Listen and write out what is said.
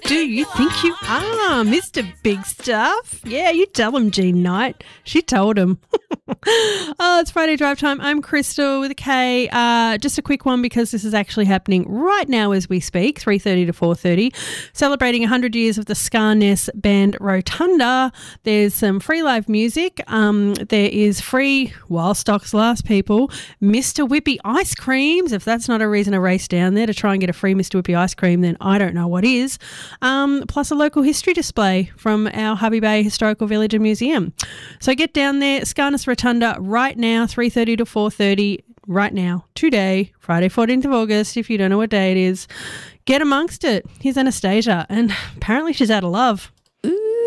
do you think you are, Mr. Big Stuff? Yeah, you tell him, Jean Knight. She told him. It's Friday Drive Time. I'm Crystal with a K. Just a quick one because this is actually happening right now as we speak, 3:30 to 4:30, celebrating 100 years of the Scarness band Rotunda. There's some free live music. There is free, while stocks last, people, Mr. Whippy ice creams. If that's not a reason to race down there to try and get a free Mr. Whippy ice cream, then I don't know what is. Plus a local history display from our Hubby Bay Historical Village and Museum. So get down there, Scarness Rotunda, right now, 3:30 to 4:30, right now, today, Friday 14th of August, if you don't know what day it is. Get amongst it. Here's Anastasia, and apparently she's out of love.